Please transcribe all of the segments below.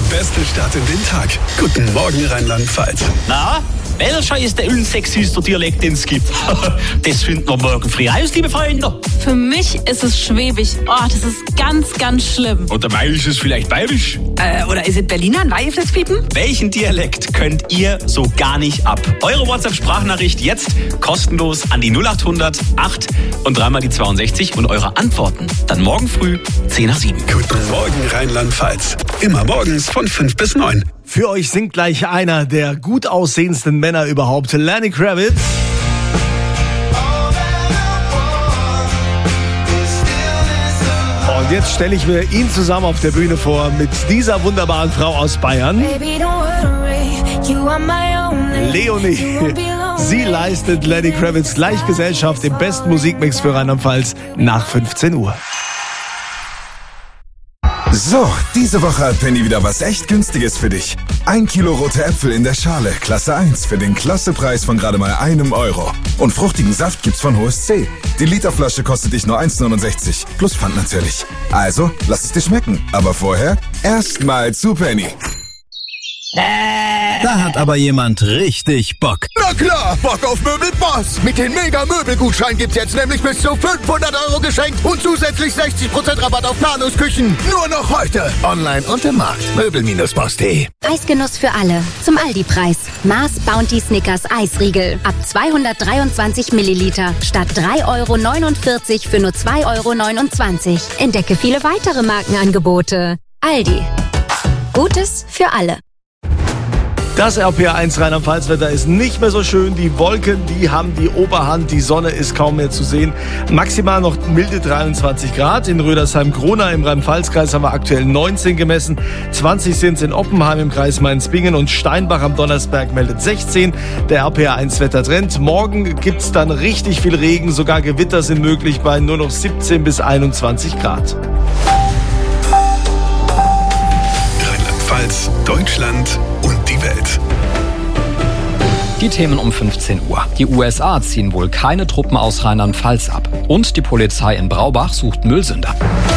beste Start in den Tag. Guten Morgen, Rheinland-Pfalz. Na, welcher ist der unsexyste Dialekt, den es gibt? Das finden wir morgen früh aus, liebe Freunde. Für mich ist es Schwäbisch. Oh, das ist ganz, ganz schlimm. Und dabei ist es vielleicht bayerisch. Oder ist es Berliner, ein Weihefletzpiepen? Welchen Dialekt könnt ihr so gar nicht ab? Eure WhatsApp-Sprachnachricht jetzt kostenlos an die 0800 8 und dreimal die 62 und eure Antworten dann morgen früh 10 nach 7. Guten Morgen, Rheinland-Pfalz. Immer morgens von 5 bis 9. Für euch singt gleich einer der gut aussehendsten Männer überhaupt, Lenny Kravitz. Und jetzt stelle ich mir ihn zusammen auf der Bühne vor mit dieser wunderbaren Frau aus Bayern, Leonie. Sie leistet Lenny Kravitz gleich Gesellschaft im besten Musikmix für Rheinland-Pfalz nach 15 Uhr. So, diese Woche hat Penny wieder was echt Günstiges für dich. 1 Kilo rote Äpfel in der Schale, Klasse 1, für den Klassepreis von gerade mal €1. Und fruchtigen Saft gibt's von Hohes C. Die Literflasche kostet dich nur 1,69, plus Pfand natürlich. Also, lass es dir schmecken. Aber vorher erstmal zu Penny. Da hat aber jemand richtig Bock. Na klar, Bock auf Möbelboss. Mit den Mega-Möbelgutschein gibt's jetzt nämlich bis zu 500 € geschenkt und zusätzlich 60% Rabatt auf Planungsküchen. Nur noch heute. Online und im Markt. Möbel-boss.de. Eisgenuss für alle. Zum Aldi-Preis. Mars Bounty Snickers Eisriegel. Ab 223 Milliliter. Statt 3,49 € für nur 2,29 €. Entdecke viele weitere Markenangebote. Aldi. Gutes für alle. Das RPR1 Rheinland-Pfalz-Wetter ist nicht mehr so schön. Die Wolken, die haben die Oberhand. Die Sonne ist kaum mehr zu sehen. Maximal noch milde 23 Grad. In Rödersheim-Krona im Rhein-Pfalz-Kreis haben wir aktuell 19 gemessen. 20 sind es in Oppenheim im Kreis Mainz-Bingen und Steinbach am Donnersberg meldet 16. Der RPR1-Wettertrend. Morgen gibt's dann richtig viel Regen. Sogar Gewitter sind möglich bei nur noch 17 bis 21 Grad. Rheinland-Pfalz, Deutschland und die Welt. Die Themen um 15 Uhr. Die USA ziehen wohl keine Truppen aus Rheinland-Pfalz ab. Und die Polizei in Braubach sucht Müllsünder.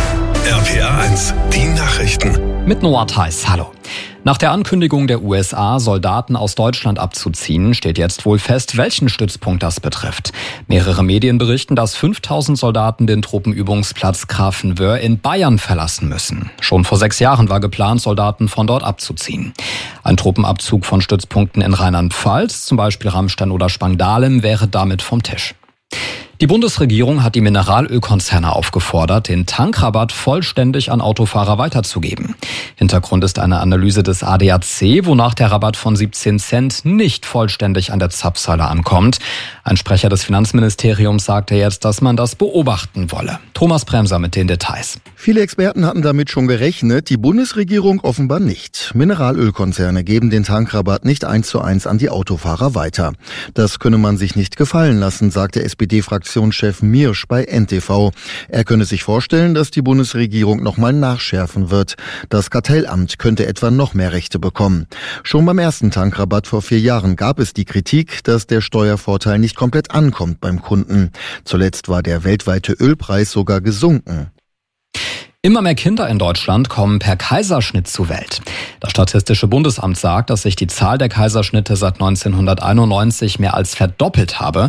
RPR1, die Nachrichten. Mit Noah Theis, hallo. Nach der Ankündigung der USA, Soldaten aus Deutschland abzuziehen, steht jetzt wohl fest, welchen Stützpunkt das betrifft. Mehrere Medien berichten, dass 5000 Soldaten den Truppenübungsplatz Grafenwöhr in Bayern verlassen müssen. Schon vor 6 Jahren war geplant, Soldaten von dort abzuziehen. Ein Truppenabzug von Stützpunkten in Rheinland-Pfalz, zum Beispiel Ramstein oder Spangdahlem, wäre damit vom Tisch. Die Bundesregierung hat die Mineralölkonzerne aufgefordert, den Tankrabatt vollständig an Autofahrer weiterzugeben. Hintergrund ist eine Analyse des ADAC, wonach der Rabatt von 17 Cent nicht vollständig an der Zapfsäule ankommt. Ein Sprecher des Finanzministeriums sagte jetzt, dass man das beobachten wolle. Thomas Bremser mit den Details. Viele Experten hatten damit schon gerechnet, die Bundesregierung offenbar nicht. Mineralölkonzerne geben den Tankrabatt nicht 1:1 an die Autofahrer weiter. Das könne man sich nicht gefallen lassen, sagte SPD-Fraktionschef Miersch bei NTV. Er könne sich vorstellen, dass die Bundesregierung nochmal nachschärfen wird. Das Kartellamt könnte etwa noch mehr Rechte bekommen. Schon beim ersten Tankrabatt vor 4 Jahren gab es die Kritik, dass der Steuervorteil nicht komplett ankommt beim Kunden. Zuletzt war der weltweite Ölpreis sogar gesunken. Immer mehr Kinder in Deutschland kommen per Kaiserschnitt zur Welt. Das Statistische Bundesamt sagt, dass sich die Zahl der Kaiserschnitte seit 1991 mehr als verdoppelt habe.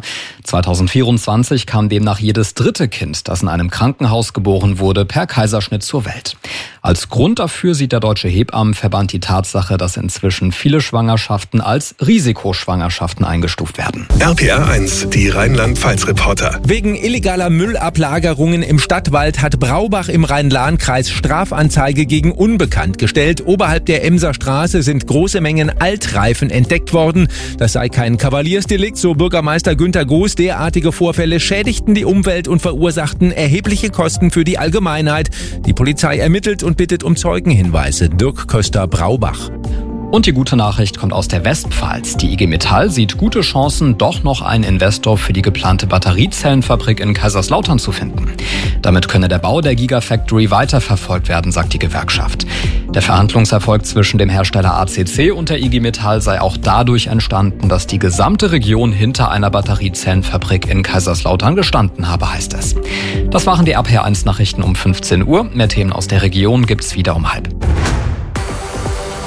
2024 kam demnach jedes 3. Kind, das in einem Krankenhaus geboren wurde, per Kaiserschnitt zur Welt. Als Grund dafür sieht der Deutsche Hebammenverband die Tatsache, dass inzwischen viele Schwangerschaften als Risikoschwangerschaften eingestuft werden. RPR1, die Rheinland-Pfalz-Reporter. Wegen illegaler Müllablagerungen im Stadtwald hat Braubach im Rhein-Lahn-Kreis Strafanzeige gegen Unbekannt gestellt. Oberhalb der Emser Straße sind große Mengen Altreifen entdeckt worden. Das sei kein Kavaliersdelikt, so Bürgermeister Günter Goos. Derartige Vorfälle schädigten die Umwelt und verursachten erhebliche Kosten für die Allgemeinheit. Die Polizei ermittelt und bittet um Zeugenhinweise. Dirk Köster, Braubach. Und die gute Nachricht kommt aus der Westpfalz. Die IG Metall sieht gute Chancen, doch noch einen Investor für die geplante Batteriezellenfabrik in Kaiserslautern zu finden. Damit könne der Bau der Gigafactory weiterverfolgt werden, sagt die Gewerkschaft. Der Verhandlungserfolg zwischen dem Hersteller ACC und der IG Metall sei auch dadurch entstanden, dass die gesamte Region hinter einer Batteriezellenfabrik in Kaiserslautern gestanden habe, heißt es. Das waren die RPR1 Nachrichten um 15 Uhr. Mehr Themen aus der Region gibt's wieder um 12:30.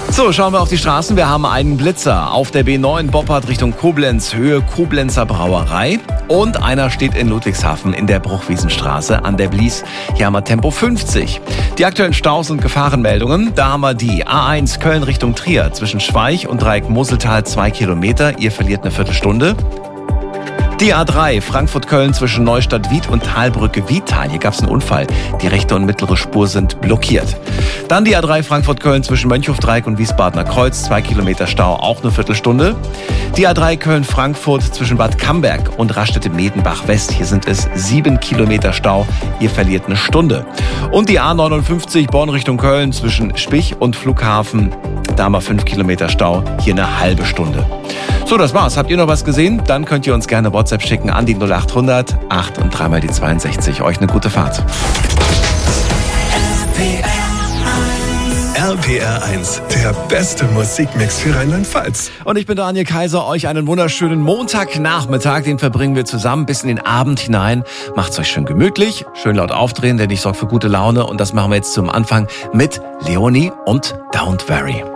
So, schauen wir auf die Straßen. Wir haben einen Blitzer auf der B9 Boppard Richtung Koblenz, Höhe Koblenzer Brauerei. Und einer steht in Ludwigshafen in der Bruchwiesenstraße an der Blies. Hier haben wir Tempo 50. Die aktuellen Staus und Gefahrenmeldungen. Da haben wir die A1 Köln Richtung Trier zwischen Schweich und Dreieck Moseltal 2 Kilometer. Ihr verliert eine Viertelstunde. Die A3 Frankfurt-Köln zwischen Neustadt-Wied und Talbrücke-Wiedtal. Hier gab es einen Unfall. Die rechte und mittlere Spur sind blockiert. Dann die A3 Frankfurt-Köln zwischen Mönchhofdreieck und Wiesbadener Kreuz. 2 Kilometer Stau, auch eine Viertelstunde. Die A3 Köln-Frankfurt zwischen Bad Camberg und Raststätte-Medenbach-West. Hier sind es 7 Kilometer Stau. Ihr verliert eine Stunde. Und die A59 Bonn Richtung Köln zwischen Spich und Flughafen. Da haben wir 5 Kilometer Stau. Hier eine halbe Stunde. So, das war's. Habt ihr noch was gesehen? Dann könnt ihr uns gerne WhatsApp schicken an die 0800 8 und 3 mal die 62. Euch eine gute Fahrt. RPR 1, der beste Musikmix für Rheinland-Pfalz. Und ich bin Daniel Kaiser. Euch einen wunderschönen Montagnachmittag. Den verbringen wir zusammen bis in den Abend hinein. Macht's euch schön gemütlich, schön laut aufdrehen, denn ich sorge für gute Laune. Und das machen wir jetzt zum Anfang mit Leonie und Don't Worry.